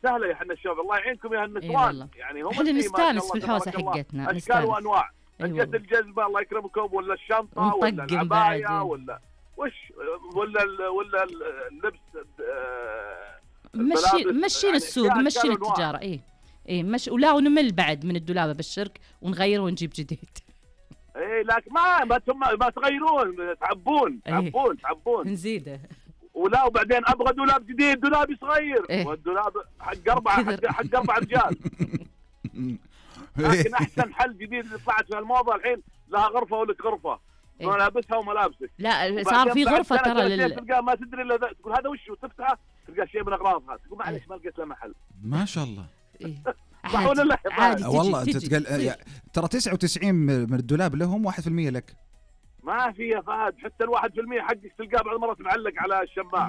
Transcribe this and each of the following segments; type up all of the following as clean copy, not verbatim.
سهله يا حنا الشباب، الله يعينكم يا النسوان. يعني هم احنا نستانس في الحوسه حقتنا، اشكال وانواع. جت الجزمه الله يكرمكم، ولا الشنطه، ولا العبايه، ولا ولا اللبس. مشينا السوق، مشينا التجاره. ايه مش ولا ونمل بعد من الدولابه بالشرك ونغيره ونجيب جديد. لكن ما تغيرون، تعبون نزيده. ولا وبعدين ابغى دولاب جديد، دولابي صغير، والدولاب حق 4 رجال. لكن احسن حل جديد اللي طلعت في الموضه الحين، لها غرفه ولك غرفه، ملابسها وملابسك. لا صار في غرفه ترى تلقى ما تدري الا تقول هذا وش، وتفتحه تلقى شيء من اغراضها، تقول معلش ما لقيت له محل. ما شاء الله. عادي والله انت ترى 99 من الدولاب لهم، 1% لك. ما في يا فهد، حتى 1% حقك تلقاه بعض المرات معلق على الشماعه.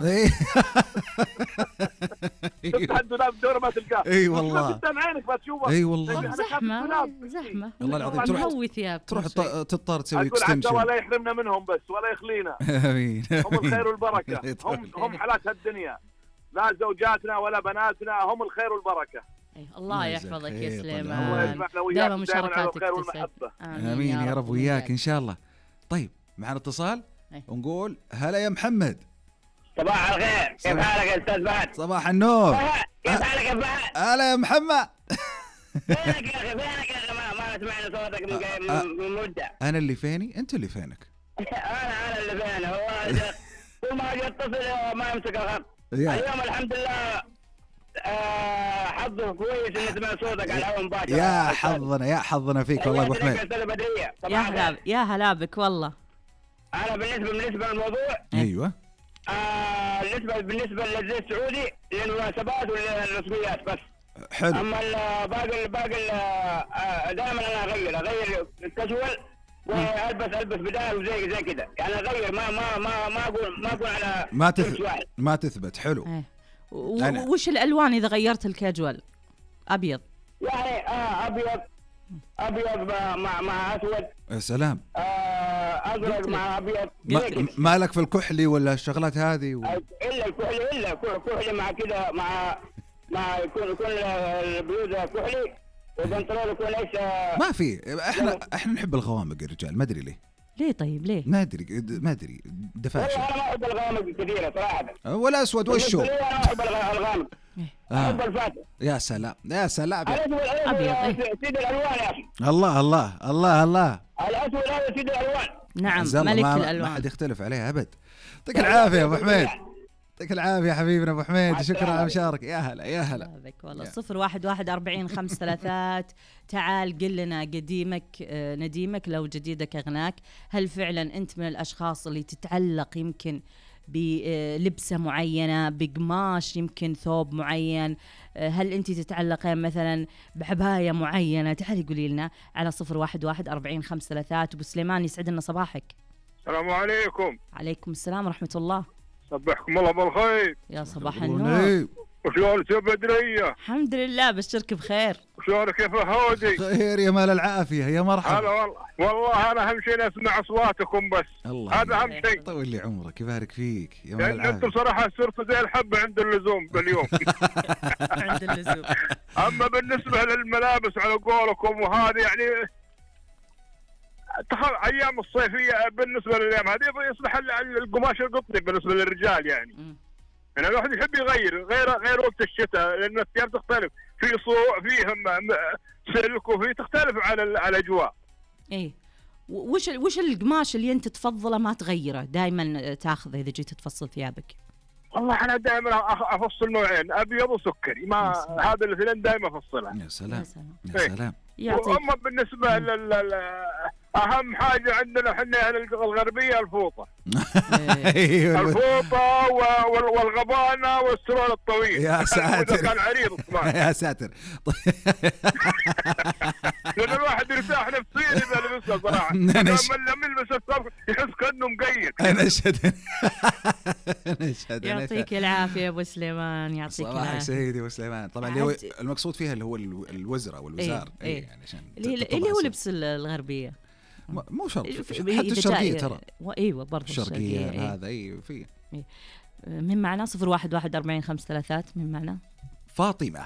تفتح الدولاب دوره ما تلقاه. اي والله قدام عينك ما تشوفه. اي والله زحمه والله العظيم. تروح تضطر تسوي اكستنشن. ولا يحرمنا منهم بس ولا يخلينا. امين. هم الخير والبركه. هم حالات هالدنيا، لا زوجاتنا ولا بناتنا، هم الخير والبركه. الله يحفظك يا سليمان. الله يسمعنا وياك دائما مشاركاتك الخير والمحبه. امين يا رب وياك ان شاء الله. طيب معنا اتصال ونقول هلا يا محمد. صباح الخير، كيف حالك يا استاذ فهد؟ صباح النور. كيف حالك يا فهد؟ هلا يا محمد. فينك يا اخي ما سمعنا صوتك من مده. انا اللي فيني، انت اللي فينك. انا اللي فيني. هو كل ما اجي اتصل ما يمسك الخط. اليوم الحمد لله حظه كويس ان نسمع صوتك على الهواء مباشرة. يا حظنا فيك والله ابو حميد. يا هلا بك والله. انا بالنسبه للموضوع، ايوه، بالنسبه للزي السعودي للمناسبات والرسميات بس. حلو. اما باقي دائما انا اغير الكاجوال والبس بدال وزي كذا، يعني اغير ما اقول على ما تثبت. حلو. وش الالوان اذا غيرت الكاجوال؟ ابيض يعني ابيض مع اسود. يا سلام. ازرق مع ابيض. مالك في الكحلي ولا الشغلات هذه الا الكحلي مع كذا، مع يكون البلوزه كحلي والبنطلون يكون ايش. ما في. احنا نحب الغوامق يا رجال، ما ادري ليه. طيب ليه؟ ما ادري دفاشة. انا ما احب الغوامق كثيره صراحه. ولا اسود وشو. انا احب الغامق. احب الفاتح. يا سلام ابيض. سيد الالوان يا اخي. الله. الاسود هذا سيد الالوان. نعم ملك الالوان، ما حد يختلف عليها ابد. يعطيك العافيه يا ابو حميد. يعطيك العافيه حبيبنا ابو حميد، شكرا على المشاركه. يا هلا بك والله. 01140 تعال قل لنا قديمك نديمك لو جديدك اغناك. هل فعلا انت من الاشخاص اللي تتعلق يمكن بلبسه معينه، بقماش، يمكن ثوب معين؟ هل انت تتعلقين مثلا بعبايه معينه؟ تعالي قولي لنا على 01140 ابو سليمان يسعد لنا صباحك. السلام عليكم. عليكم السلام ورحمه الله. صبحكم الله بالخير. يا صباح النور. وشلونك يا بدرية؟ الحمد لله بالشرك بخير. وشلونك يا فهودي؟ خير يا مال العافية، يا مرحبا. هلا والله أنا أهم شيء أسمع أصواتكم بس. هذا أهم شيء. طول لي عمرك، يبارك فيك يا مال العافية. أنتم صراحة صرتوا زي الحبة عند اللزوم باليوم. عند اللزوم. أما بالنسبة للملابس على قولكم وهذه يعني ايام الصيفيه بالنسبه للايام هذه يصلح القماش القطني بالنسبه للرجال يعني الواحد يحب يغير غير وقت الشتاء، لان الثياب تختلف، في صوع فيهم سلك وفي تختلف على الاجواء. ايه وش القماش اللي انت تفضله ما تغيره دائما تاخذه اذا جيت تفصل ثيابك؟ والله انا دائما افصل نوعين، ابيض وسكري، ما هذا الاثنين دائما افصلها. يا سلام يا سلام. واما بالنسبه اهم حاجه عندنا احنا الغربيه الفوطه. الفوطه والغبانه والسروال الطويل. يا ساتر. كان عريض طبعا. يا ساتر. لان الواحد يرتاح نفسيا اذا لبسها صراحه. لما يلبس الثوب يحس كانه مقيد. انا اشهد. يعطيك العافيه يا ابو سليمان، يعطيك العافيه. صباح سيدي ابو سليمان. طبعا المقصود فيها اللي هو الوزره والوزار. يعني عشان اللي هو لبس الغربيه، مو شرط حتى الشرقيه ترى. ايوه برضه الشرقيه هذا. ايوه في من معنا 01140 من معنا فاطمه.